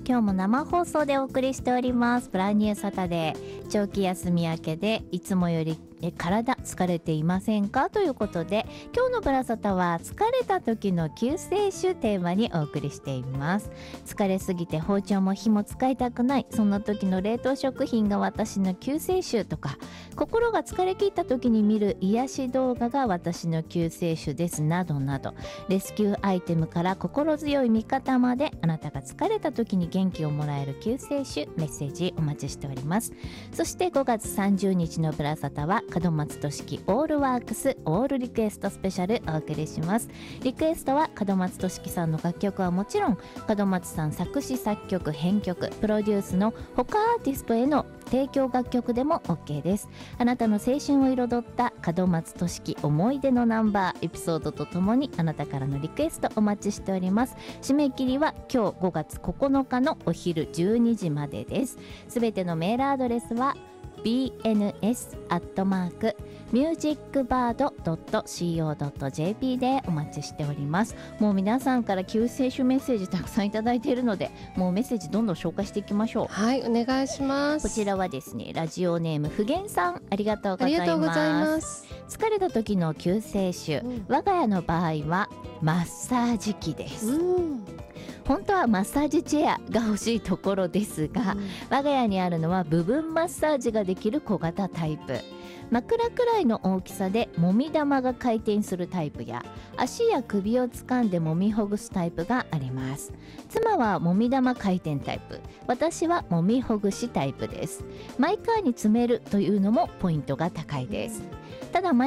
今日も生放送でお送りしております。ブランニューサタデー、長期休み明けでいつもより体疲れていませんかということで、今日のブラサタは疲れた時の救世主テーマにお送りしています。疲れすぎて包丁も火も使いたくない、そんな時の冷凍食品が私の救世主とか、心が疲れ切った時に見る癒し動画が私の救世主ですなどなど、レスキューアイテムから心強い味方まで、あなたが疲れた時に元気をもらえる救世主メッセージお待ちしております。そして5月30日のブラサタは門松俊樹オールワークスオールリクエストスペシャルお送りします。リクエストは門松俊樹さんの楽曲はもちろん、門松さん作詞作曲編曲プロデュースの他アーティストへの提供楽曲でも OK です。あなたの青春を彩った門松俊樹思い出のナンバーエピソードとともに、あなたからのリクエストお待ちしております。締め切りは今日5月9日のお昼12時までです。すべてのメールアドレスはbns@musicbird.co.jp でお待ちしております。もう皆さんから救世主メッセージたくさんいただいているので、もうメッセージどんどん紹介していきましょう。 はい、お願いします。 こちらはですね、ラジオネームふげんさん、ありがとうございます。 ありがとうございます。 疲れた時の救世主、我が家の場合はマッサージ機です。本当はマッサージチェアが欲しいところですが、我が家にあるのは部分マッサージができる小型タイプ、枕くらいの大きさでもみ玉が回転するタイプや、足や首を掴んでもみほぐすタイプがあります。妻はもみ玉回転タイプ、私はもみほぐしタイプです。マイカーに詰めるというのもポイントが高いです。ただ